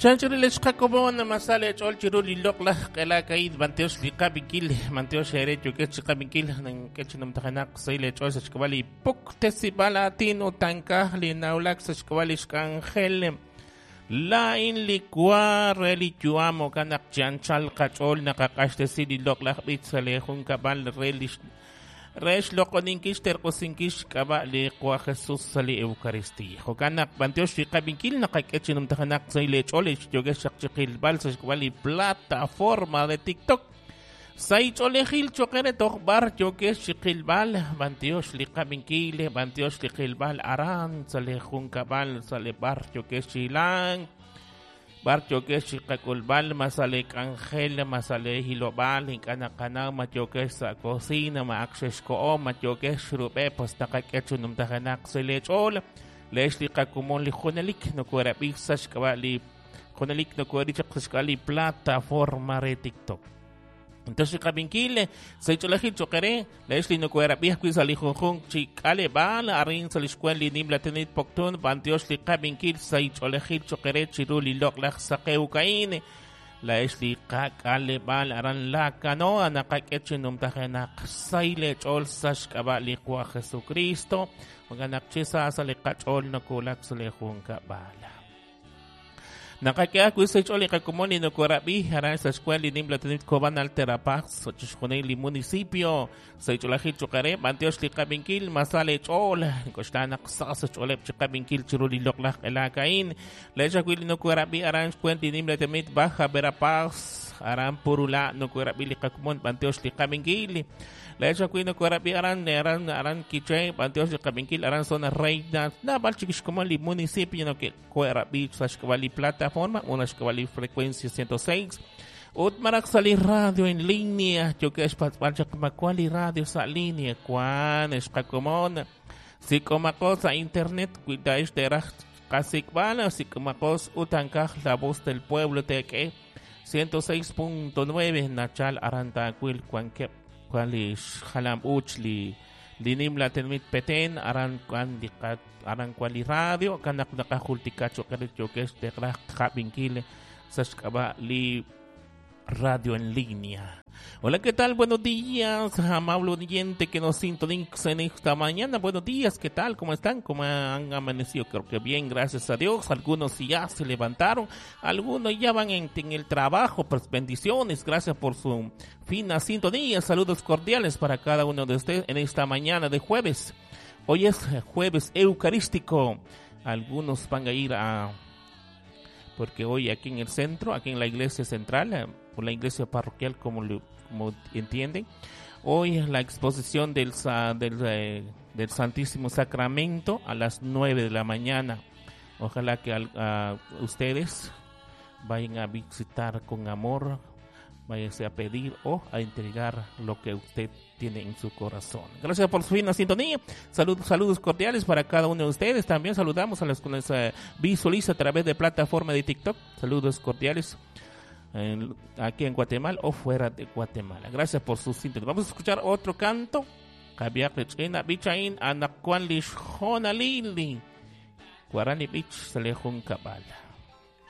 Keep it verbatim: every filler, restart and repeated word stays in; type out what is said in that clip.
Chanchuriles Jacobon, Masale, Olchiruli Lokla, Kalakaid, Banteos, Likabikil, Manteos, Erecho, Ketchikabikil, and Ketchinum Tahanak, Sailor Choice, Squali, Puk, Tessibala, Tino, Tanka, Linaulax, Squalish, Angel, La in Liqua, Reliquamo, Kanak, Janchal, Kachol, Nakakash, the City Lokla, Bitzale, Hunkabal, Relish. Resh lokoninkish terkosinkish kaba le kwa Jesus sali Eukaristía. Hokanak banteos shikabinkil nakakechinum tahanak sa ilecholish yogesh chakchikil bal sa kwali plataforma de TikTok. Sa icholehil chokere tokbar yogesh chikil bal banteos likabinkil banteos chikil bal aran sa lehun kabal sa lebar yogesh chilang. Barcho que chicaculbal, masale cangel, masale hilobal, incanacana, matioque sa cocina, ma access ko, matioque shrupe, posta kakechunum tahanak se lechol, leshli kakumon li honelik, no cuera pixas cabali, honelik no cuerichak sascali plataforma re TikTok. Entonces kabinkile sa icholahil chokere lesli no kuera pia kui sa lihonhong chikale bala arin sa liskweli nimla tenit poktun bantios li kabinkil sa icholahil chokere chiruli loklak sa keukaine lesli kakale bala aran la kanoa nakakechinum tahenak saile chol sash kabali kwa Jesucristo maganak chisa sa likachol na kulak sa lihong kabala. Nakakia kuisay choli kakumoni no korabi haran sa eskwela nimla tenit koban alterapax sa chishkoneli munisipyo sa icholahil chokare banteos li kabinkil masale chol koshtanak sa sa cholep chikabinkil chiruli loklak elakain leja kwili no korabi haran eskwela nimla tenit baja berapax haran purula no korabi li kakumon banteos li kabinkil leja kwili no korabi haran haran haran kiche banteos li kabinkil haran zona reina na balchikishkomali munisipyo no que korabi sa eskwali plata forma, una escala frecuencia ciento seis. Utmarak sali radio en línea, yo que es para macuali radio sa línea, cuan es común. Si como cosa internet, cuida este rak casikbala, si como cosa utankaj la voz del pueblo te que ciento seis punto nueve nachal aranta quil cuanque cualish halam uchli. Dinim la tenmit peten aran kwan dikat aran kwali radio kanak nakahultikacho kalit yokes de kabinkile sa skaba li radio en línea. Hola, ¿qué tal? Buenos días, amable oyente que nos sintoniza en esta mañana. Buenos días, ¿qué tal? ¿Cómo están? ¿Cómo han amanecido? Creo que bien, gracias a Dios. Algunos ya se levantaron, algunos ya van en, en el trabajo. Pues bendiciones, gracias por su fina sintonía. Saludos cordiales para cada uno de ustedes en esta mañana de jueves. Hoy es jueves eucarístico. Algunos van a ir a... porque hoy aquí en el centro, aquí en la iglesia central, por la iglesia parroquial, como, lo, como entienden, hoy es la exposición del, del, eh, del Santísimo Sacramento a las nueve de la mañana. Ojalá que a, a ustedes vayan a visitar con amor, váyanse a pedir o a entregar lo que usted tiene en su corazón. Gracias por su fina sintonía. Saludos, saludos cordiales para cada uno de ustedes. También saludamos a los que nos uh, visualiza a través de plataforma de TikTok. Saludos cordiales en, aquí en Guatemala o fuera de Guatemala. Gracias por su sintonía. Vamos a escuchar otro canto. Kabiak Rechena Bichain Anakuan Lish Honalili Guarani Beach Salehun Kabala.